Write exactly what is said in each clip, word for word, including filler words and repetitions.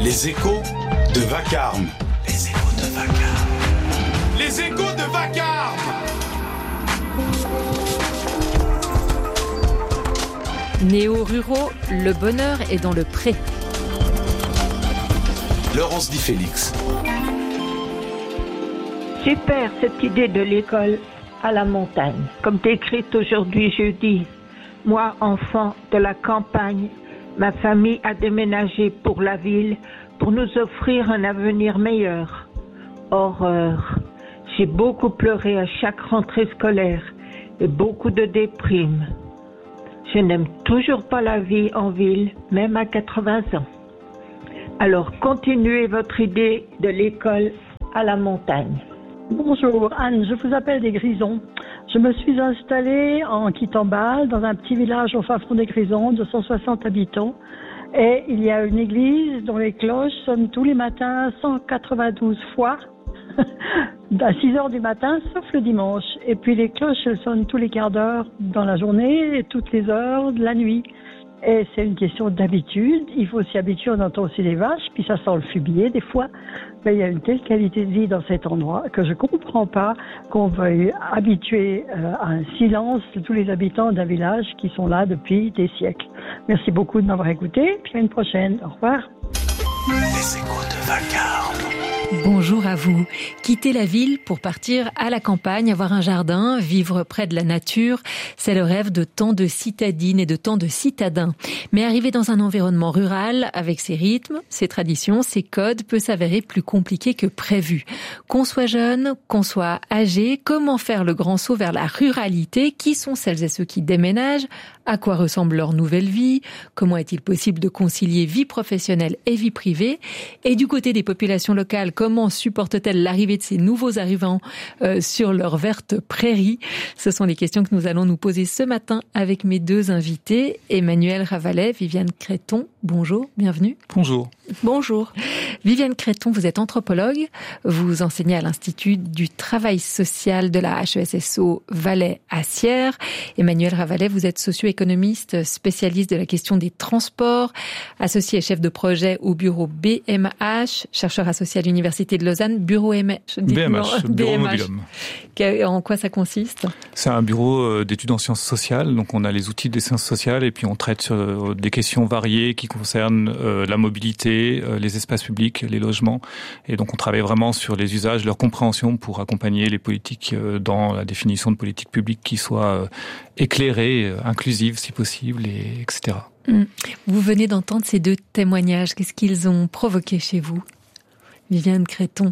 Les échos de Vacarme. Les échos de Vacarme. Les échos de Vacarme. Néo-ruraux, le bonheur est dans le pré. Laurence Di Félix. Super cette idée de l'école à la montagne. Comme décrite aujourd'hui jeudi, moi, enfant de la campagne, ma famille a déménagé pour la ville pour nous offrir un avenir meilleur. Horreur. J'ai beaucoup pleuré à chaque rentrée scolaire et beaucoup de déprime. Je n'aime toujours pas la vie en ville, même à quatre-vingts ans. Alors, continuez votre idée de l'école à la montagne. Bonjour Anne, je vous appelle des Grisons. Je me suis installée en quittant Bâle, dans un petit village au fin fond des Grisons de cent soixante habitants. Et il y a une église dont les cloches sonnent tous les matins cent quatre-vingt-douze fois, à six heures du matin, sauf le dimanche. Et puis les cloches elles sonnent tous les quarts d'heure dans la journée et toutes les heures de la nuit. Et c'est une question d'habitude. Il faut s'y habituer, on entend aussi les vaches, puis ça sent le fumier des fois. Mais il y a une telle qualité de vie dans cet endroit que je ne comprends pas qu'on veuille habituer euh, à un silence de tous les habitants d'un village qui sont là depuis des siècles. Merci beaucoup de m'avoir écouté, puis à une prochaine. Au revoir. Les échos de Vacarme. Bonjour à vous. Quitter la ville pour partir à la campagne, avoir un jardin, vivre près de la nature, c'est le rêve de tant de citadines et de tant de citadins. Mais arriver dans un environnement rural, avec ses rythmes, ses traditions, ses codes, peut s'avérer plus compliqué que prévu. Qu'on soit jeune, qu'on soit âgé, comment faire le grand saut vers la ruralité? Qui sont celles et ceux qui déménagent? À quoi ressemble leur nouvelle vie? Comment est-il possible de concilier vie professionnelle et vie privée? Et du côté des populations locales, comment supportent-elles l'arrivée de ces nouveaux arrivants euh, sur leur verte prairie? Ce sont les questions que nous allons nous poser ce matin avec mes deux invités, Emmanuel Ravalet, Viviane Créton. Bonjour, bienvenue. Bonjour. Bonjour. Viviane Créton, vous êtes anthropologue, vous enseignez à l'Institut du travail social de la H E S S O Valais à Sierre. Emmanuel Ravalet, vous êtes socio-économiste, spécialiste de la question des transports, associé et chef de projet au bureau B M H, chercheur associé à l'Université de Lausanne, bureau M H. B M H, bureau Mobilum. En quoi ça consiste? C'est un bureau d'études en sciences sociales, donc on a les outils des sciences sociales et puis on traite sur des questions variées qui concernent euh, la mobilité, euh, les espaces publics, les logements. Et donc on travaille vraiment sur les usages, leur compréhension pour accompagner les politiques euh, dans la définition de politiques publiques qui soient euh, éclairées, euh, inclusives si possible, et, etc. Vous venez d'entendre ces deux témoignages. Qu'est-ce qu'ils ont provoqué chez vous, Viviane Créton?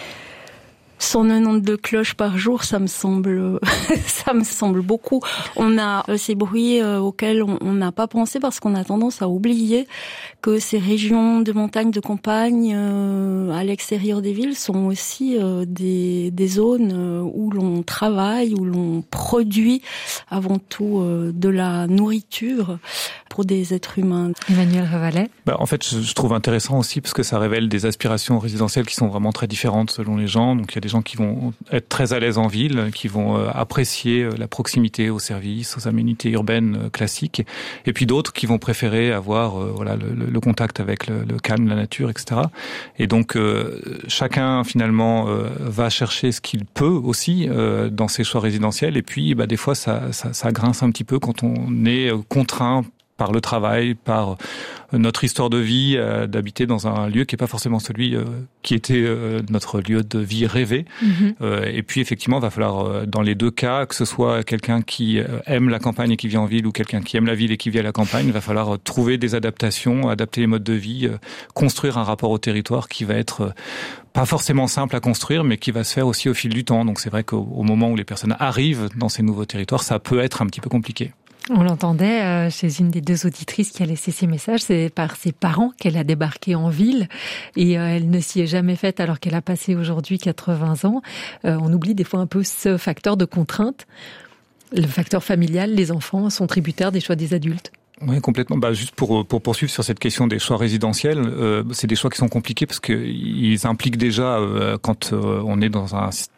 cent quatre-vingt-douze cloches par jour, ça me semble, ça me semble beaucoup. On a ces bruits auxquels on n'a pas pensé parce qu'on a tendance à oublier que ces régions de montagne, de campagne, à l'extérieur des villes, sont aussi des, des zones où l'on travaille, où l'on produit avant tout de la nourriture pour des êtres humains. Emmanuel Ravalet. Bah, en fait, je, je trouve intéressant aussi parce que ça révèle des aspirations résidentielles qui sont vraiment très différentes selon les gens. Donc, il y a des gens qui vont être très à l'aise en ville, qui vont euh, apprécier la proximité aux services, aux aménités urbaines euh, classiques, et puis d'autres qui vont préférer avoir euh, voilà le, le contact avec le, le calme, la nature, et cetera. Et donc, euh, chacun finalement euh, va chercher ce qu'il peut aussi euh, dans ses choix résidentiels. Et puis, bah, des fois, ça, ça, ça grince un petit peu quand on est contraint par le travail, par notre histoire de vie, euh, d'habiter dans un lieu qui n'est pas forcément celui euh, qui était euh, notre lieu de vie rêvé. Mmh. Euh, et puis effectivement, il va falloir, euh, dans les deux cas, que ce soit quelqu'un qui euh, aime la campagne et qui vit en ville ou quelqu'un qui aime la ville et qui vit à la campagne, il va falloir euh, trouver des adaptations, adapter les modes de vie, euh, construire un rapport au territoire qui va être euh, pas forcément simple à construire, mais qui va se faire aussi au fil du temps. Donc c'est vrai qu'au au moment où les personnes arrivent dans ces nouveaux territoires, ça peut être un petit peu compliqué. On l'entendait euh, chez une des deux auditrices qui a laissé ses messages, c'est par ses parents qu'elle a débarqué en ville et euh, elle ne s'y est jamais faite alors qu'elle a passé aujourd'hui quatre-vingts ans. Euh, on oublie des fois un peu ce facteur de contrainte. Le facteur familial, les enfants sont tributaires des choix des adultes. Oui, complètement. Bah, juste pour pour poursuivre sur cette question des choix résidentiels, euh, c'est des choix qui sont compliqués parce que ils impliquent déjà euh, quand euh, on est dans un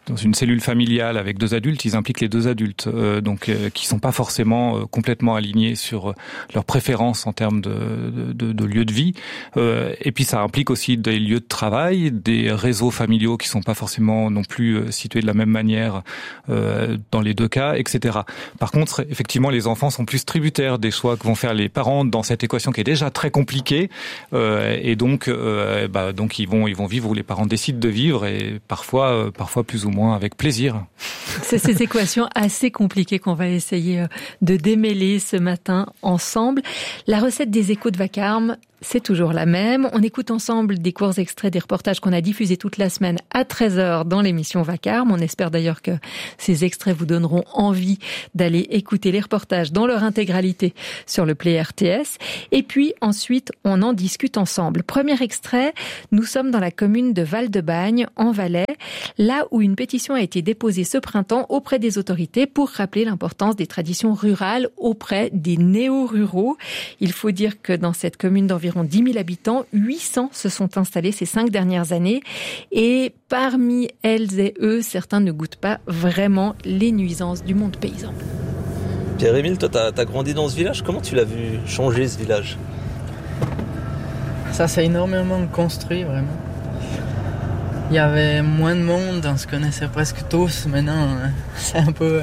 dans une cellule familiale avec deux adultes, ils impliquent les deux adultes, euh, donc euh, qui sont pas forcément euh, complètement alignés sur euh, leurs préférences en termes de, de, de lieu de vie. Euh, et puis ça implique aussi des lieux de travail, des réseaux familiaux qui sont pas forcément non plus euh, situés de la même manière euh, dans les deux cas, et cetera. Par contre, effectivement, les enfants sont plus tributaires des choix que vont faire les parents dans cette équation qui est déjà très compliquée, euh, et donc, euh, bah, donc ils vont ils vont vivre où les parents décident de vivre, et parfois euh, parfois plus ou moins avec plaisir. C'est ces équations assez compliquées qu'on va essayer de démêler ce matin ensemble. La recette des échos de Vacarme, c'est toujours la même. On écoute ensemble des courts extraits des reportages qu'on a diffusés toute la semaine à treize heures dans l'émission Vacarme. On espère d'ailleurs que ces extraits vous donneront envie d'aller écouter les reportages dans leur intégralité sur le Play R T S. Et puis ensuite, on en discute ensemble. Premier extrait, nous sommes dans la commune de Val-de-Bagne, en Valais, là où une pétition a été déposée ce printemps auprès des autorités pour rappeler l'importance des traditions rurales auprès des néo-ruraux. Il faut dire que dans cette commune d'environ dix mille habitants, huit cents se sont installés ces cinq dernières années. Et parmi elles et eux, certains ne goûtent pas vraiment les nuisances du monde paysan. Pierre-Émile, toi, t'as, t'as grandi dans ce village. Comment tu l'as vu changer, ce village ? Ça s'est énormément construit, vraiment. Il y avait moins de monde, on se connaissait presque tous. Maintenant, c'est un peu...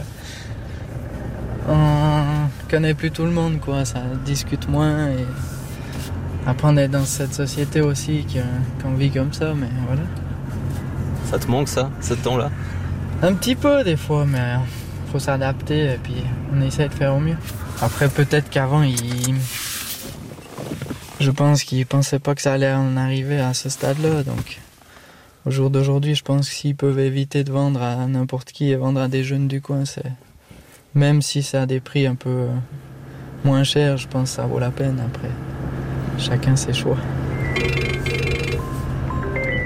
On connaît plus tout le monde, quoi. Ça discute moins et... Après, on est dans cette société aussi qu'on vit comme ça, mais voilà. Ça te manque, ça, ce temps-là ? Un petit peu, des fois, mais faut s'adapter et puis on essaie de faire au mieux. Après, peut-être qu'avant, ils... je pense qu'ils pensaient pas que ça allait en arriver à ce stade-là, donc... Au jour d'aujourd'hui, je pense que s'ils peuvent éviter de vendre à n'importe qui et vendre à des jeunes du coin, c'est... Même si ça a des prix un peu moins chers, je pense que ça vaut la peine après. Chacun ses choix. Allô ?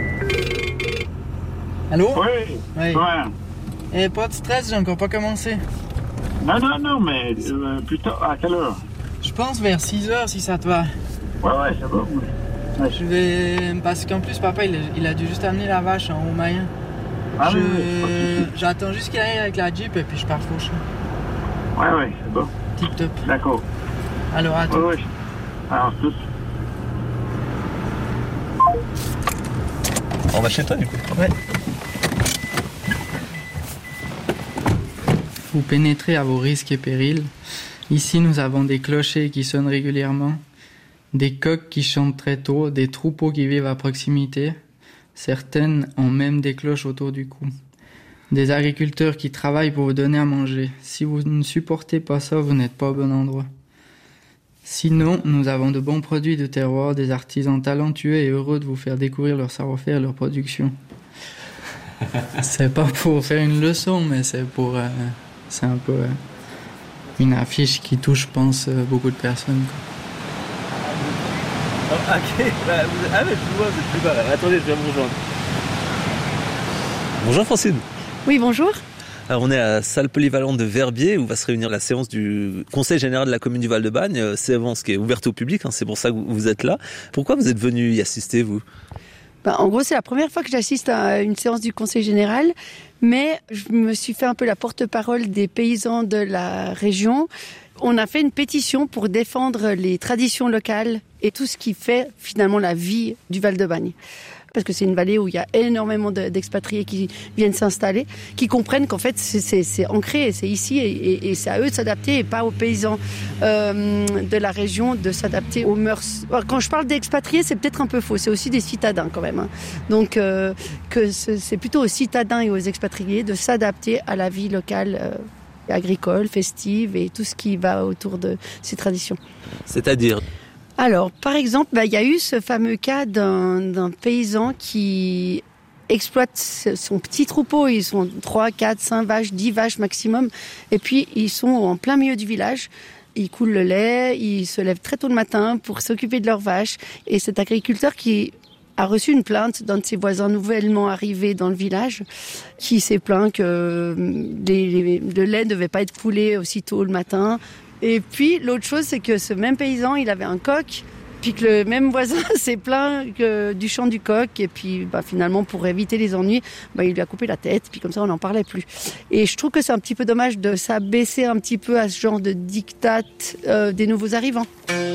Oui. Oui. Ouais. Et pas de stress, j'ai encore pas commencé. Non, non, non, mais euh, plutôt à quelle heure ? Je pense vers six heures si ça te va. Ouais, ouais, ça va. Oui. Ouais. Je vais... Parce qu'en plus, papa, il a, il a dû juste amener la vache en Haut-Mayen. Ah je... oui, oui. J'attends juste qu'il arrive avec la Jeep et puis je pars faucher. Ouais, ouais, c'est bon. Tip top. D'accord. Alors, à tout. Ouais, ouais. Alors, tout. On va chez toi, du coup ? Ouais. Vous pénétrez à vos risques et périls. Ici, nous avons des clochers qui sonnent régulièrement, des coqs qui chantent très tôt, des troupeaux qui vivent à proximité. Certaines ont même des cloches autour du cou. Des agriculteurs qui travaillent pour vous donner à manger. Si vous ne supportez pas ça, vous n'êtes pas au bon endroit. Sinon, nous avons de bons produits de terroir, des artisans talentueux et heureux de vous faire découvrir leur savoir-faire et leur production. C'est pas pour faire une leçon, mais c'est pour... Euh, c'est un peu euh, une affiche qui touche, je pense, euh, beaucoup de personnes, quoi. Oh, ok, bah, vous... ah mais je vois, vous êtes plus bas là. Attendez, je viens vous rejoindre. Bonjour Francine. Oui, bonjour. Alors on est à la salle polyvalente de Verbier où va se réunir la séance du Conseil général de la commune du Val-de-Bagne, séance qui est ouverte au public, hein, c'est pour ça que vous êtes là. Pourquoi vous êtes venu y assister, vous ? Ben, en gros, c'est la première fois que j'assiste à une séance du Conseil général, mais je me suis fait un peu la porte-parole des paysans de la région. On a fait une pétition pour défendre les traditions locales et tout ce qui fait finalement la vie du Val-de-Bagne. Parce que c'est une vallée où il y a énormément de, d'expatriés qui viennent s'installer, qui comprennent qu'en fait c'est, c'est, c'est ancré, c'est ici et, et, et c'est à eux de s'adapter et pas aux paysans euh, de la région de s'adapter aux mœurs. Alors, quand je parle d'expatriés, c'est peut-être un peu faux, c'est aussi des citadins quand même. Hein. Donc euh, que c'est, c'est plutôt aux citadins et aux expatriés de s'adapter à la vie locale euh, agricole, festive et tout ce qui va autour de ces traditions. C'est-à-dire ? Alors, par exemple, bah, y a eu ce fameux cas d'un, d'un paysan qui exploite son petit troupeau. Ils sont trois, quatre, cinq vaches, dix vaches maximum. Et puis, ils sont en plein milieu du village. Ils coulent le lait, ils se lèvent très tôt le matin pour s'occuper de leurs vaches. Et cet agriculteur qui a reçu une plainte d'un de ses voisins nouvellement arrivés dans le village, qui s'est plaint que les, les, le lait ne devait pas être coulé aussitôt le matin. Et puis, l'autre chose, c'est que ce même paysan, il avait un coq, puis que le même voisin s'est plaint que du chant du coq, et puis bah, finalement pour éviter les ennuis, bah, il lui a coupé la tête, puis comme ça on n'en parlait plus. Et je trouve que c'est un petit peu dommage de s'abaisser un petit peu à ce genre de diktat euh, des nouveaux arrivants.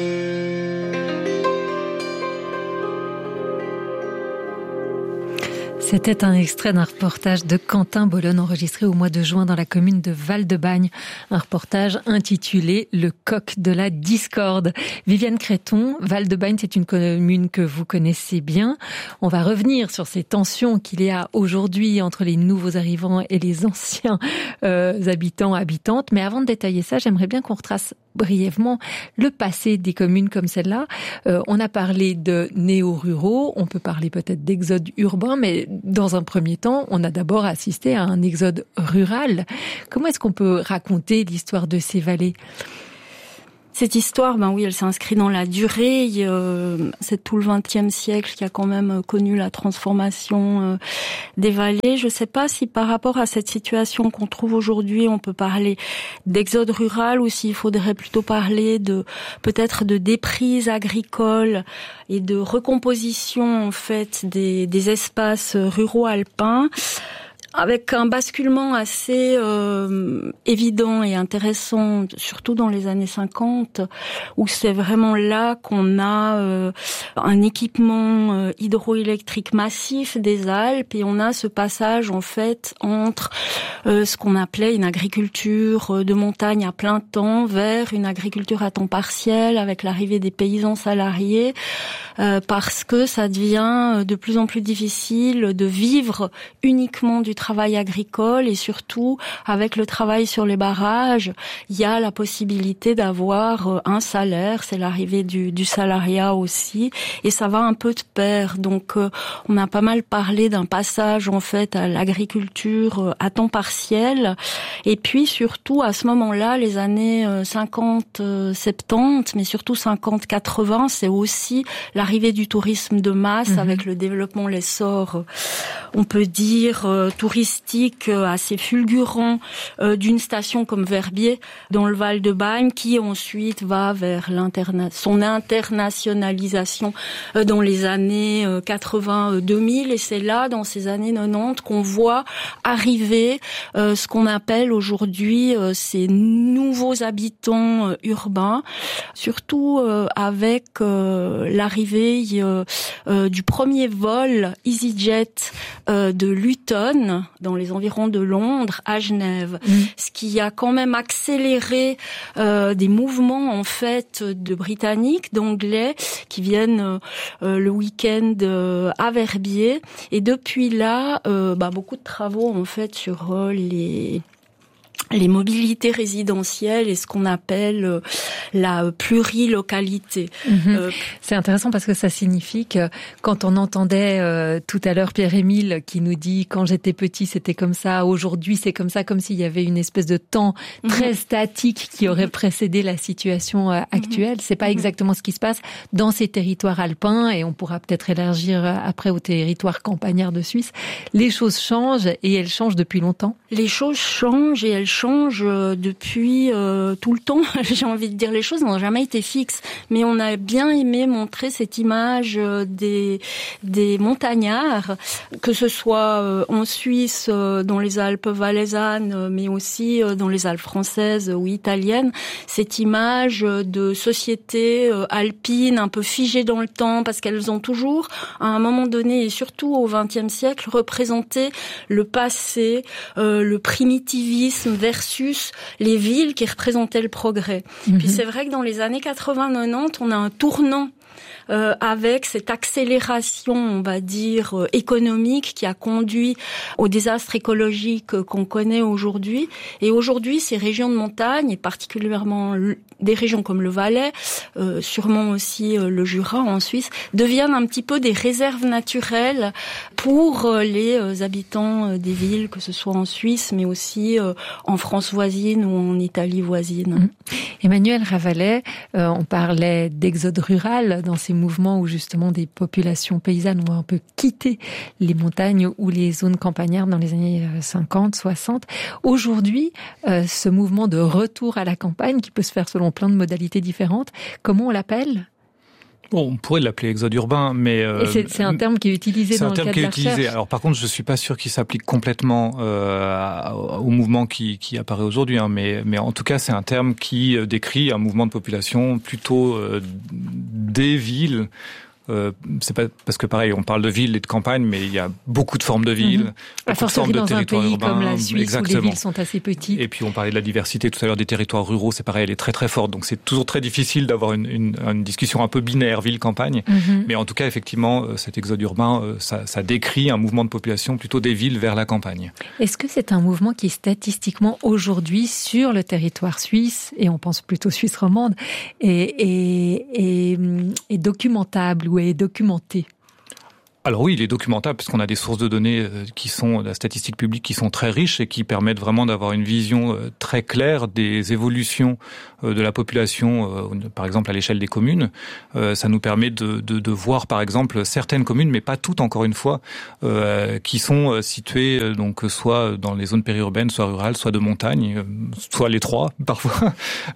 C'était un extrait d'un reportage de Quentin Bolonne enregistré au mois de juin dans la commune de Val-de-Bagne. Un reportage intitulé « Le coq de la discorde ». Viviane Créton, Val-de-Bagne, c'est une commune que vous connaissez bien. On va revenir sur ces tensions qu'il y a aujourd'hui entre les nouveaux arrivants et les anciens euh, habitants, habitantes. Mais avant de détailler ça, j'aimerais bien qu'on retrace brièvement le passé des communes comme celle-là. Euh, on a parlé de néo-ruraux, on peut parler peut-être d'exode urbain, mais dans un premier temps, on a d'abord assisté à un exode rural. Comment est-ce qu'on peut raconter l'histoire de ces vallées ? Cette histoire, ben oui, elle s'inscrit dans la durée. Euh, c'est tout le vingtième siècle qui a quand même connu la transformation euh, des vallées. Je ne sais pas si par rapport à cette situation qu'on trouve aujourd'hui, on peut parler d'exode rural ou s'il faudrait plutôt parler de peut-être de déprise agricole et de recomposition en fait des, des espaces ruraux alpins. Avec un basculement assez euh, évident et intéressant, surtout dans les années cinquante, où c'est vraiment là qu'on a euh, un équipement euh, hydroélectrique massif des Alpes, et on a ce passage en fait entre euh, ce qu'on appelait une agriculture de montagne à plein temps vers une agriculture à temps partiel, avec l'arrivée des paysans salariés, euh, parce que ça devient de plus en plus difficile de vivre uniquement du travail agricole, et surtout avec le travail sur les barrages, il y a la possibilité d'avoir un salaire, c'est l'arrivée du, du salariat aussi, et ça va un peu de pair. Donc euh, on a pas mal parlé d'un passage en fait à l'agriculture à temps partiel, et puis surtout à ce moment-là, les années cinquante soixante-dix, mais surtout cinquante quatre-vingts, c'est aussi l'arrivée du tourisme de masse, mmh. avec le développement, l'essor, on peut dire, euh, touristique euh, assez fulgurant euh, d'une station comme Verbier dans le Val-de-Bagne, qui ensuite va vers l'interna- son internationalisation euh, dans les années euh, quatre-vingts deux mille, et c'est là, dans ces années quatre-vingt-dix, qu'on voit arriver euh, ce qu'on appelle aujourd'hui euh, ces nouveaux habitants euh, urbains, surtout euh, avec euh, l'arrivée euh, euh, du premier vol EasyJet euh, de Luton dans les environs de Londres à Genève, mmh. ce qui a quand même accéléré euh, des mouvements en fait de Britanniques, d'Anglais qui viennent euh, le week-end euh, à Verbier, et depuis là, euh, bah, beaucoup de travaux en fait sur euh, les les mobilités résidentielles et ce qu'on appelle la plurilocalité. Mmh. Euh, C'est intéressant parce que ça signifie que quand on entendait euh, tout à l'heure Pierre-Émile qui nous dit « quand j'étais petit c'était comme ça, aujourd'hui c'est comme ça », comme s'il y avait une espèce de temps très mmh. statique qui aurait précédé la situation euh, actuelle. C'est pas exactement ce qui se passe dans ces territoires alpins, et on pourra peut-être élargir après aux territoires campagnards de Suisse. Les choses changent, et elles changent depuis longtemps. Les choses changent et elles change depuis euh, tout le temps. J'ai envie de dire, les choses n'ont jamais été fixes, mais on a bien aimé montrer cette image des des montagnards, que ce soit euh, en Suisse, euh, dans les Alpes valaisannes, mais aussi euh, dans les Alpes françaises ou italiennes, cette image de société euh, alpine un peu figée dans le temps, parce qu'elles ont toujours, à un moment donné, et surtout au vingtième siècle, représenté le passé, euh, le primitivisme versus les villes qui représentaient le progrès. Mmh. Puis c'est vrai que dans les années quatre-vingts quatre-vingt-dix, on a un tournant Euh, avec cette accélération, on va dire, euh, économique qui a conduit au désastre écologique euh, qu'on connaît aujourd'hui. Et aujourd'hui, ces régions de montagne, et particulièrement l- des régions comme le Valais, euh, sûrement aussi euh, le Jura en Suisse, deviennent un petit peu des réserves naturelles pour euh, les euh, habitants euh, des villes, que ce soit en Suisse, mais aussi euh, en France voisine ou en Italie voisine. Mmh. Emmanuel Ravalet, euh, on parlait d'exode rural dans ces mouvements où justement des populations paysannes ont un peu quitté les montagnes ou les zones campagnardes dans les années cinquante, soixante. Aujourd'hui, euh, ce mouvement de retour à la campagne, qui peut se faire selon plein de modalités différentes, comment on l'appelle ? Bon, on pourrait l'appeler exode urbain, mais euh, et c'est, c'est un terme qui est utilisé dans le cadre de la recherche. C'est un terme qui est utilisé. Alors par contre, je suis pas sûr qu'il s'applique complètement euh, au mouvement qui, qui apparaît aujourd'hui, hein, mais, mais en tout cas, c'est un terme qui décrit un mouvement de population plutôt euh, des villes. Euh, c'est pas parce que pareil, on parle de villes et de campagne, mais il y a beaucoup de formes de villes, mmh. beaucoup de formes de territoires urbains. Comme la Suisse, exactement. Où les villes sont assez petites. Et puis on parlait de la diversité tout à l'heure des territoires ruraux, c'est pareil, elle est très très forte. Donc c'est toujours très difficile d'avoir une, une, une discussion un peu binaire ville-campagne. Mmh. Mais en tout cas, effectivement, cet exode urbain, ça, ça décrit un mouvement de population plutôt des villes vers la campagne. Est-ce que c'est un mouvement qui statistiquement aujourd'hui sur le territoire suisse, et on pense plutôt suisse romande, est, est, est, est documentable ou est documenté? Alors oui, il est documentable parce qu'on a des sources de données qui sont, la statistique publique, qui sont très riches et qui permettent vraiment d'avoir une vision très claire des évolutions de la population, par exemple à l'échelle des communes. Ça nous permet de, de, de voir par exemple certaines communes, mais pas toutes encore une fois, qui sont situées donc soit dans les zones périurbaines, soit rurales, soit de montagne, soit les trois parfois,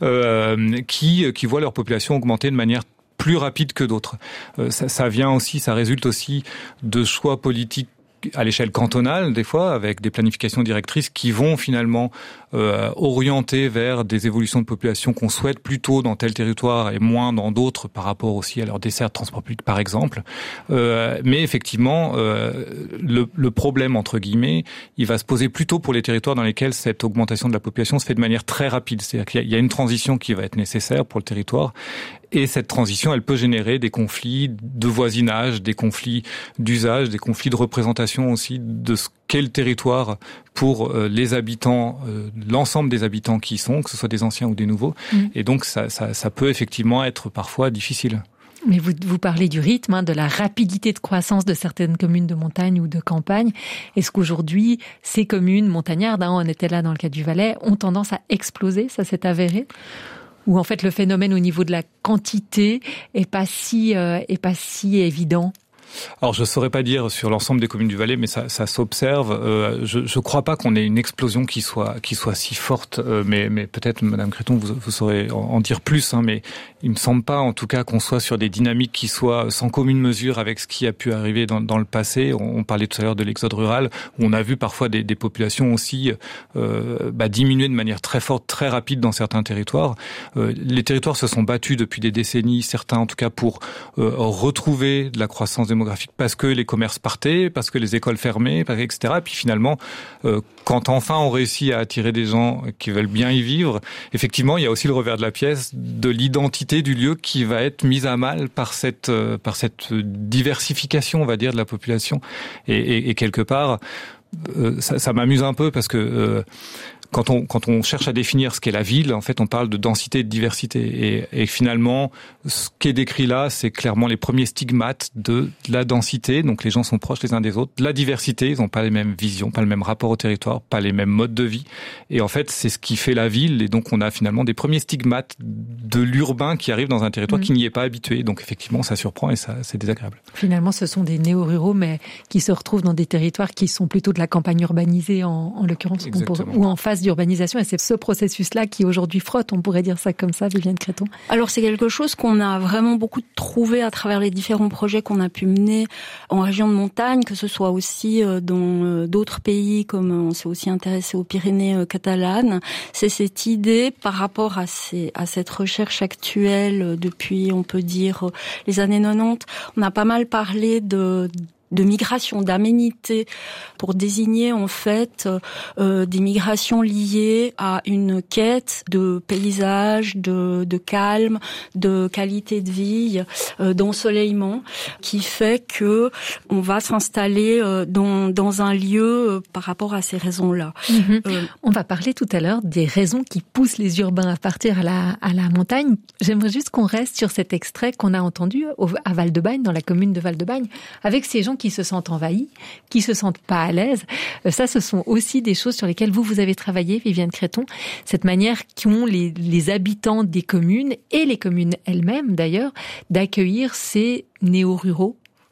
qui, qui voient leur population augmenter de manière plus rapide que d'autres. Euh, ça, ça vient aussi, ça résulte aussi de choix politiques à l'échelle cantonale, des fois, avec des planifications directrices qui vont finalement euh, orienter vers des évolutions de population qu'on souhaite plutôt dans tel territoire et moins dans d'autres par rapport aussi à leur dessert de transport public, par exemple. Euh, mais effectivement, euh, le, le problème, entre guillemets, il va se poser plutôt pour les territoires dans lesquels cette augmentation de la population se fait de manière très rapide. C'est-à-dire qu'il y a, il y a une transition qui va être nécessaire pour le territoire. Et cette transition, elle peut générer des conflits de voisinage, des conflits d'usage, des conflits de représentation aussi de ce qu'est le territoire pour les habitants, l'ensemble des habitants qui y sont, que ce soit des anciens ou des nouveaux. Mmh. Et donc, ça, ça, ça peut effectivement être parfois difficile. Mais vous, vous parlez du rythme, hein, de la rapidité de croissance de certaines communes de montagne ou de campagne. Est-ce qu'aujourd'hui, ces communes montagnardes, hein, on était là dans le cas du Valais, ont tendance à exploser? Ça s'est avéré? Ou en fait le phénomène au niveau de la quantité est pas si euh, est pas si évident? Alors je saurais pas dire sur l'ensemble des communes du Valais, mais ça, ça s'observe. Euh, je, je crois pas qu'on ait une explosion qui soit qui soit si forte, euh, mais mais peut-être Madame Créton, vous, vous saurez en, en dire plus. Hein, mais il me semble pas, en tout cas, qu'on soit sur des dynamiques qui soient sans commune mesure avec ce qui a pu arriver dans, dans le passé. On, on parlait tout à l'heure de l'exode rural, où on a vu parfois des, des populations aussi euh, bah, diminuer de manière très forte, très rapide dans certains territoires. Euh, les territoires se sont battus depuis des décennies, certains en tout cas, pour euh, retrouver de la croissance démographique. Parce que les commerces partaient, parce que les écoles fermaient, et cetera. Et puis finalement, euh, quand enfin on réussit à attirer des gens qui veulent bien y vivre, effectivement, il y a aussi le revers de la pièce de l'identité du lieu qui va être mise à mal par cette euh, par cette diversification, on va dire, de la population. Et, et, et quelque part, euh, ça, ça m'amuse un peu parce que euh, Quand on, quand on cherche à définir ce qu'est la ville, en fait, on parle de densité et de diversité. Et, et finalement, ce qui est décrit là, c'est clairement les premiers stigmates de la densité. Donc, les gens sont proches les uns des autres. La diversité, ils n'ont pas les mêmes visions, pas le même rapport au territoire, pas les mêmes modes de vie. Et en fait, c'est ce qui fait la ville. Et donc, on a finalement des premiers stigmates de l'urbain qui arrive dans un territoire mmh. qui n'y est pas habitué. Donc, effectivement, ça surprend et ça, c'est désagréable. Finalement, ce sont des néo-ruraux, mais qui se retrouvent dans des territoires qui sont plutôt de la campagne urbanisée, en, en l'occurrence, ou en face d'urbanisation, et c'est ce processus-là qui aujourd'hui frotte, on pourrait dire ça comme ça, Viviane Créton. Alors c'est quelque chose qu'on a vraiment beaucoup trouvé à travers les différents projets qu'on a pu mener en région de montagne, que ce soit aussi dans d'autres pays, comme on s'est aussi intéressé aux Pyrénées catalanes. C'est cette idée par rapport à, ces, à cette recherche actuelle depuis, on peut dire, les années quatre-vingt-dix. On a pas mal parlé de de migration, d'aménité, pour désigner en fait euh, des migrations liées à une quête de paysage, de, de calme, de qualité de vie, euh, d'ensoleillement, qui fait que on va s'installer euh, dans, dans un lieu euh, par rapport à ces raisons-là. Mmh. Euh, on va parler tout à l'heure des raisons qui poussent les urbains à partir à la, à la montagne. J'aimerais juste qu'on reste sur cet extrait qu'on a entendu au, à Val-de-Bagne, dans la commune de Val-de-Bagne, avec ces gens qui se sentent envahis, qui se sentent pas à l'aise. Ça, ce sont aussi des choses sur lesquelles vous, vous avez travaillé, Viviane Créton. Cette manière qu'ont les, les habitants des communes, et les communes elles-mêmes d'ailleurs, d'accueillir ces néo-ruraux.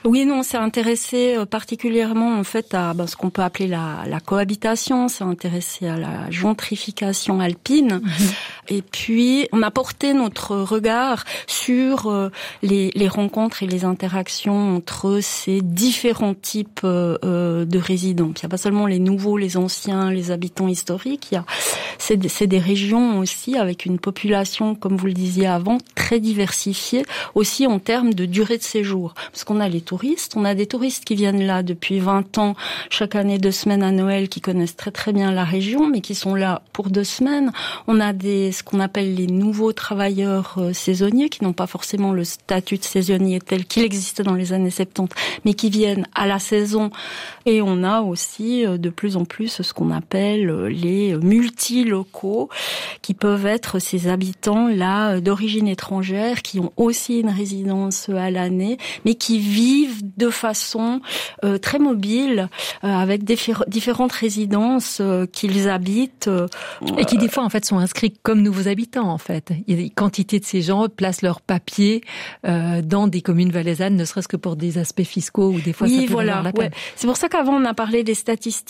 Oui, non, on s'est intéressé particulièrement en fait à ben, ce qu'on peut appeler la, la cohabitation, on s'est intéressé à la gentrification alpine, mmh. et puis on a porté notre regard sur euh, les, les rencontres et les interactions entre ces différents types euh, de résidents. Puis il n'y a pas seulement les nouveaux, les anciens, les habitants historiques, il y a c'est des, c'est des régions aussi avec une population, comme vous le disiez avant, très diversifiée, aussi en termes de durée de séjour, parce qu'on a les touristes. On a des touristes qui viennent là depuis vingt ans, chaque année deux semaines à Noël, qui connaissent très très bien la région, mais qui sont là pour deux semaines. On a des ce qu'on appelle les nouveaux travailleurs euh, saisonniers, qui n'ont pas forcément le statut de saisonnier tel qu'il existait dans les années soixante-dix, mais qui viennent à la saison. Et on a aussi euh, de plus en plus ce qu'on appelle euh, les multilocaux, qui peuvent être ces habitants là d'origine étrangère, qui ont aussi une résidence à l'année, mais qui vivent de façon euh, très mobile, euh, avec diffé- différentes résidences euh, qu'ils habitent. Euh, et qui des fois en fait sont inscrits comme nouveaux habitants en fait. Il y a une quantité de ces gens placent leurs papiers euh, dans des communes valaisannes, ne serait-ce que pour des aspects fiscaux ou des fois oui, ça peut voilà, valoir la peine. Ouais. C'est pour ça qu'avant on a parlé des statistiques